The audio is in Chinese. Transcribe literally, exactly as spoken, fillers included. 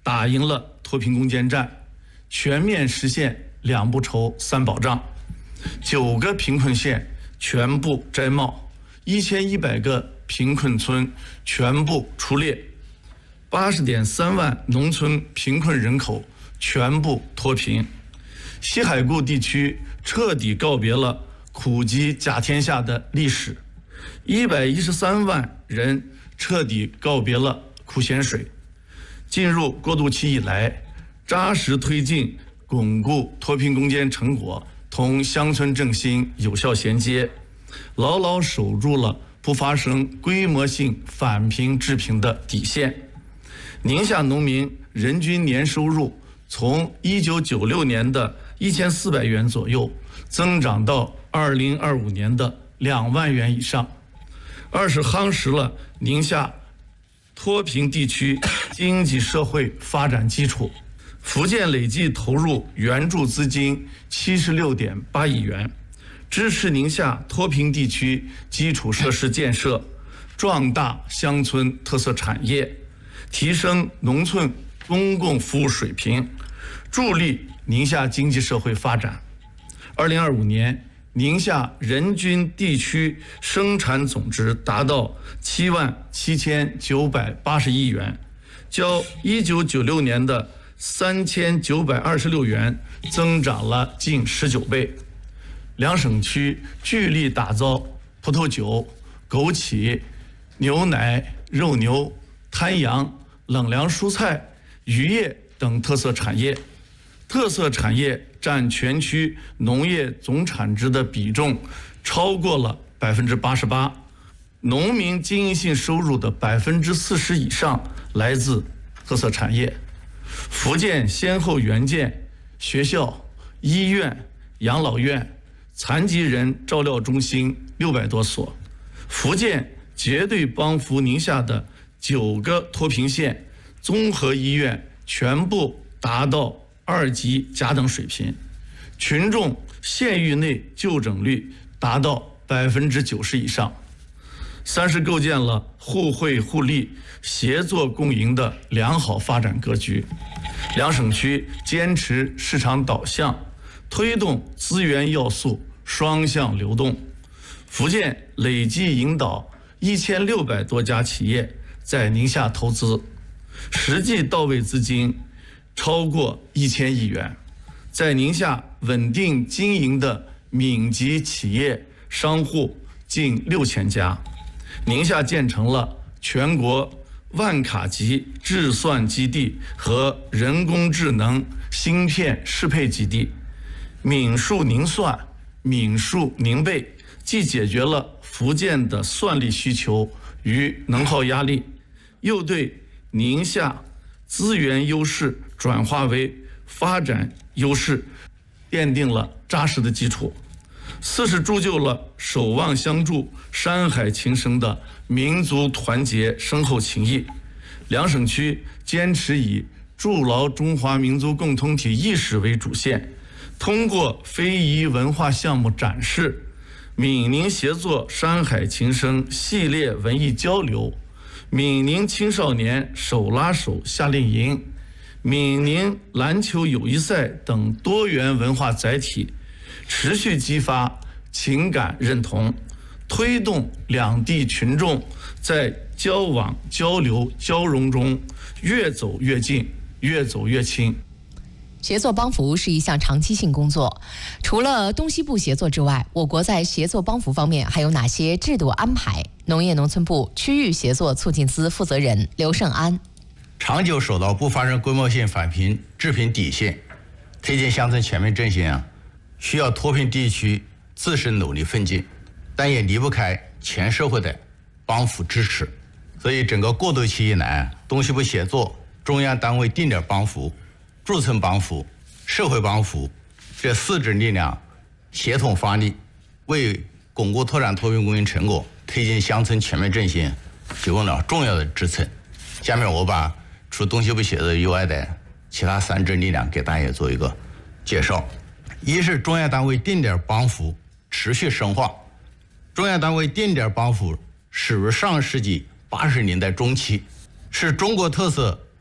打赢了脱贫攻坚战，全面实现两不愁三保障，九个贫困县全部摘帽，一千一百个贫困村全部出列，八十点三万农村贫困人口全部脱贫。西海固地区彻底告别了苦饥甲天下的历史，一百一十三万人彻底告别了苦咸水。进入过渡期以来，扎实推进巩固脱贫攻坚成果同乡村振兴有效衔接，牢牢守住了不发生规模性返贫致贫的底线。宁夏农民人均年收入从一九九六年的一千四百元左右，增长到二零二五年的两万元以上，二是夯实了宁夏脱贫地区经济社会发展基础。福建累计投入援助资金七十六点八亿元，支持宁夏脱贫地区基础设施建设，壮大乡村特色产业，提升农村公共服务水平，助力宁夏经济社会发展。二零二五年，宁夏人均地区生产总值达到七万七千九百八十亿元，较一九九六年的三千九百二十六元增长了近十九倍。两省区聚力打造葡萄酒、枸杞、牛奶、肉牛、滩羊、冷凉蔬菜、渔业等特色产业，特色产业占全区农业总产值的比重超过了百分之八十八，农民经营性收入的百分之四十以上来自特色产业。福建先后援建学校、医院、养老院、残疾人照料中心六百多所。福建绝对帮扶宁夏的九个脱贫县综合医院全部达到二级甲等水平，群众县域内就诊率达到百分之九十以上。三是构建了互惠互利、协作共赢的良好发展格局。两省区坚持市场导向，推动资源要素双向流动。福建累计引导一千六百多家企业在宁夏投资，实际到位资金超过一千亿元，在宁夏稳定经营的闽籍企业商户近六千家。宁夏建成了全国万卡级制算基地和人工智能芯片适配基地，闽数宁算、闽数宁备，既解决了福建的算力需求与能耗压力，又对宁夏资源优势转化为发展优势奠定了扎实的基础。四是铸就了守望相助、山海情深的民族团结深厚情谊。两省区坚持以筑牢中华民族共同体意识为主线，通过非遗文化项目展示、闽宁协作山海情深系列文艺交流、闽宁青少年手拉手夏令营、闽宁篮球友谊赛等多元文化载体，持续激发情感认同，推动两地群众在交往、交流、交融中越走越近，越走越亲。 协作帮扶是一项长期性工作，除了东西部协作之外，我国在协作帮扶方面还有哪些制度安排？农业农村部区域协作促进司负责人刘胜安： 长久守到不发生规模性返贫致贫底线，推进乡村全面振兴啊，需要脱贫地区自身努力奋进，但也离不开全社会的帮扶支持。所以整个过渡期以来，东西部协作、中央单位定点帮扶、驻村帮扶、社会帮扶这四支力量协同发力，为巩固拓展脱贫攻坚成果、推进乡村全面振兴提供了重要的支撑。下面我把除东西部协作以外的其他三支力量给大家做一个介绍。一是中央单位定点帮扶持续深化。中央单位定点帮扶始于上世纪八十年代中期，是中国特色